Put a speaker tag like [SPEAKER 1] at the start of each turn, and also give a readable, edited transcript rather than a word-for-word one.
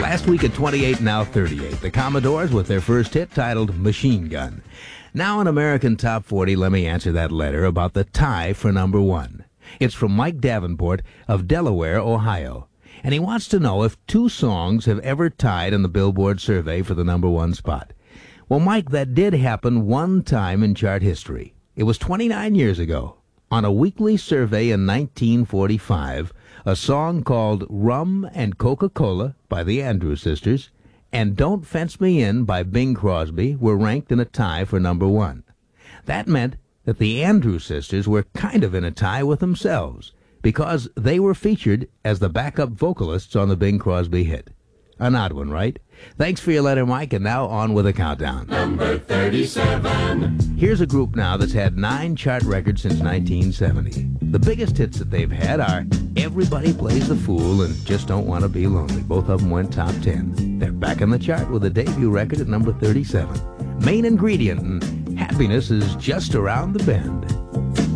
[SPEAKER 1] Last week at 28, now 38. The Commodores with their first hit titled Machine Gun. Now in American Top 40, let me answer that letter about the tie for number one. It's from Mike Davenport of Delaware, Ohio. And he wants to know if two songs have ever tied in the Billboard survey for the number one spot. Well, Mike, that did happen one time in chart history. It was 29 years ago. On a weekly survey in 1945, a song called Rum and Coca-Cola by the Andrews Sisters and Don't Fence Me In by Bing Crosby were ranked in a tie for number one. That meant that the Andrews Sisters were kind of in a tie with themselves because they were featured as the backup vocalists on the Bing Crosby hit. An odd one, right? Thanks for your letter, Mike, and now on with the countdown.
[SPEAKER 2] Number 37.
[SPEAKER 1] Here's a group now that's had 9 chart records since 1970. The biggest hits that they've had are Everybody Plays the Fool and Just Don't Want to Be Lonely. Both of them went top 10. They're back in the chart with a debut record at number 37. Main Ingredient and Happiness is Just Around the Bend.